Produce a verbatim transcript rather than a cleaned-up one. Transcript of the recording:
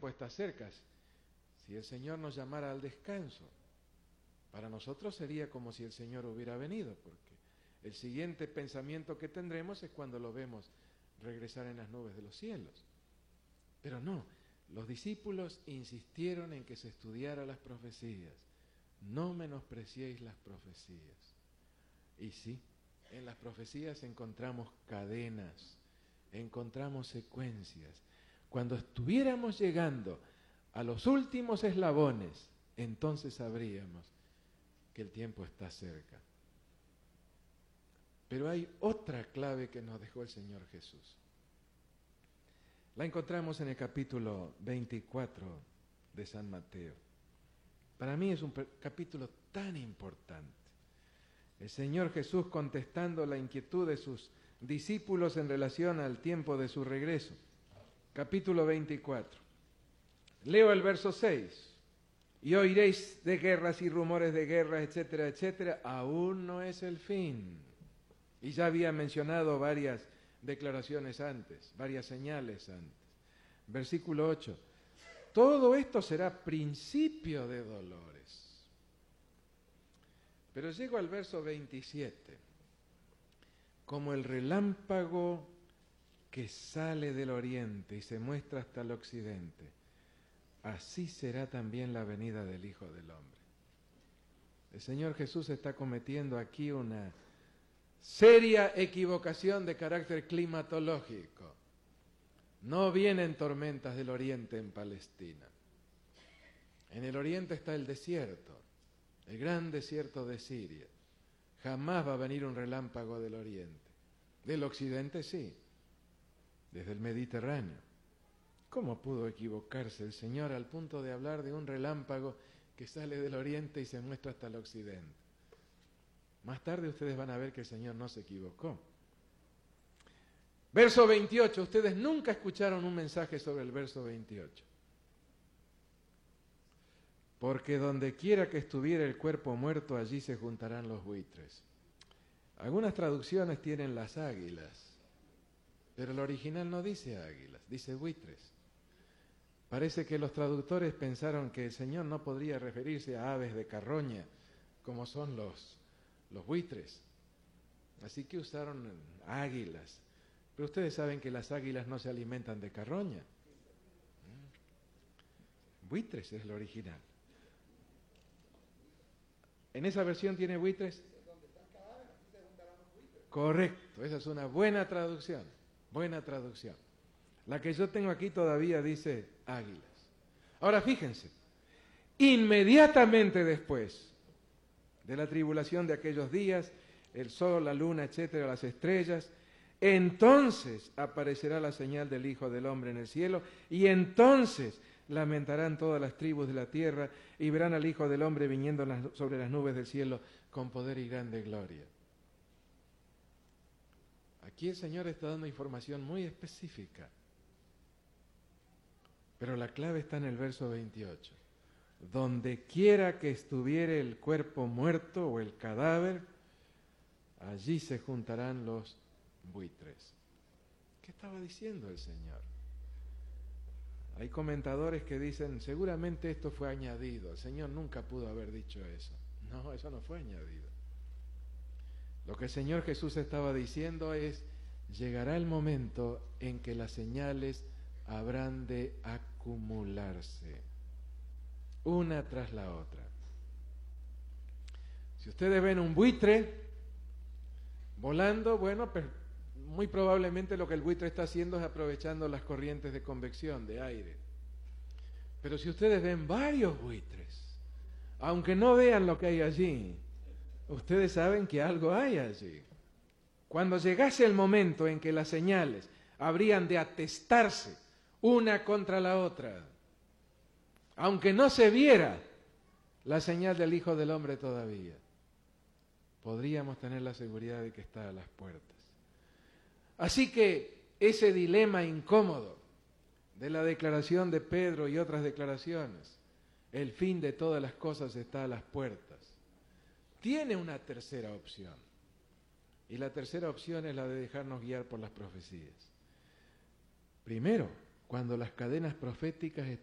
tiempo está cerca. Si el Señor nos llamara al descanso, para nosotros sería como si el Señor hubiera venido, porque el siguiente pensamiento que tendremos es cuando lo vemos regresar en las nubes de los cielos. Pero no, los discípulos insistieron en que se estudiara las profecías. No menospreciéis las profecías. Y sí, en las profecías encontramos cadenas, encontramos secuencias. Cuando estuviéramos llegando a los últimos eslabones, entonces sabríamos que el tiempo está cerca. Pero hay otra clave que nos dejó el Señor Jesús. La encontramos en el capítulo veinticuatro de San Mateo. Para mí es un capítulo tan importante. El Señor Jesús contestando la inquietud de sus discípulos en relación al tiempo de su regreso. Capítulo veinticuatro. Leo el verso seis. Y oiréis de guerras y rumores de guerras, etcétera, etcétera. Aún no es el fin. Y ya había mencionado varias declaraciones antes, varias señales antes. Versículo ocho. Todo esto será principio de dolores. Pero llego al verso veintisiete. Como el relámpago que sale del oriente y se muestra hasta el occidente, así será también la venida del Hijo del Hombre. El Señor Jesús está cometiendo aquí una seria equivocación de carácter climatológico. No vienen tormentas del oriente en Palestina. En el oriente está el desierto, el gran desierto de Siria. Jamás va a venir un relámpago del oriente. Del occidente sí, desde el Mediterráneo. ¿Cómo pudo equivocarse el Señor al punto de hablar de un relámpago que sale del oriente y se muestra hasta el occidente? Más tarde ustedes van a ver que el Señor no se equivocó. Verso veintiocho, ustedes nunca escucharon un mensaje sobre el verso veintiocho. Porque donde quiera que estuviera el cuerpo muerto, allí se juntarán los buitres. Algunas traducciones tienen las águilas, pero el original no dice águilas, dice buitres. Parece que los traductores pensaron que el Señor no podría referirse a aves de carroña, como son los, los buitres. Así que usaron águilas. Pero ustedes saben que las águilas no se alimentan de carroña. Buitres es el original. ¿En esa versión tiene buitres? Correcto, esa es una buena traducción. Buena traducción. La que yo tengo aquí todavía dice águilas. Ahora fíjense, inmediatamente después de la tribulación de aquellos días, el sol, la luna, etcétera, las estrellas, entonces aparecerá la señal del Hijo del Hombre en el cielo, y entonces lamentarán todas las tribus de la tierra y verán al Hijo del Hombre viniendo sobre las nubes del cielo con poder y grande gloria. Aquí el Señor está dando información muy específica, pero la clave está en el verso veintiocho. Donde quiera que estuviere el cuerpo muerto o el cadáver, allí se juntarán los buitres. ¿Qué estaba diciendo el Señor? Hay comentadores que dicen, seguramente esto fue añadido. El Señor nunca pudo haber dicho eso. No, eso no fue añadido. Lo que el Señor Jesús estaba diciendo es, llegará el momento en que las señales habrán de acumularse, una tras la otra. Si ustedes ven un buitre volando, bueno, pues muy probablemente lo que el buitre está haciendo es aprovechando las corrientes de convección, de aire. Pero si ustedes ven varios buitres, aunque no vean lo que hay allí, ustedes saben que algo hay allí. Cuando llegase el momento en que las señales habrían de atestarse una contra la otra, aunque no se viera la señal del Hijo del Hombre todavía, podríamos tener la seguridad de que está a las puertas. Así que ese dilema incómodo de la declaración de Pedro y otras declaraciones, el fin de todas las cosas está a las puertas, tiene una tercera opción. Y la tercera opción es la de dejarnos guiar por las profecías. Primero, cuando las cadenas proféticas